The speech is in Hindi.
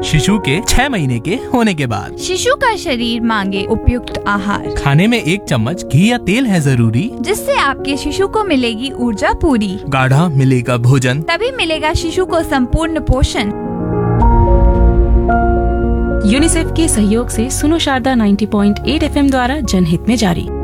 शिशु के 6 महीने के होने के बाद। शिशु का शरीर मांगे उपयुक्त आहार। खाने में 1 चम्मच घी या तेल है जरूरी, जिससे आपके शिशु को मिलेगी ऊर्जा पूरी। गाढ़ा मिलेगा भोजन, तभी मिलेगा शिशु को संपूर्ण पोषण। यूनिसेफ के सहयोग से सुनो शारदा 90.8 FM द्वारा जनहित में जारी।